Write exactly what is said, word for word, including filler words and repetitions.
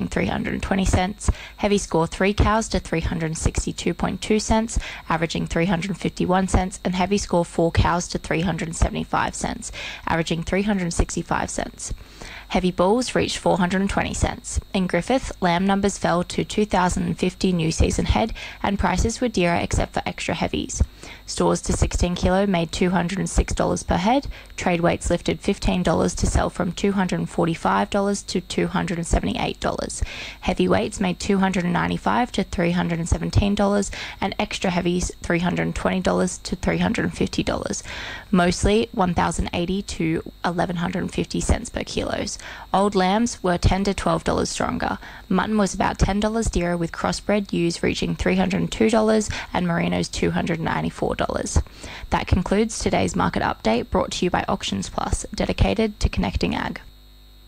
three hundred twenty cents. Heavy score three cows to three hundred sixty-two point two cents, averaging three hundred fifty-one cents, and heavy score four cows to three hundred seventy-five cents, averaging three hundred sixty-five cents. Heavy bulls reached four hundred twenty cents. In Griffith, lamb numbers fell to two thousand fifty new season head, and prices were dearer except for extra heavies. Stores to sixteen kilo made two hundred six dollars per head. Trade weights lifted fifteen dollars to sell from two hundred forty-five dollars to two hundred seventy-eight dollars. Heavyweights made two hundred ninety-five dollars to three hundred seventeen dollars, and extra heavies three hundred twenty dollars to three hundred fifty dollars. Mostly one thousand eighty to eleven fifty cents per kilos. Old lambs were ten to twelve dollars stronger. Mutton was about ten dollars dearer, with crossbred ewes reaching three hundred two dollars and merinos two hundred ninety-four dollars. That concludes today's market update, brought to you by Auctions Plus, dedicated to connecting ag.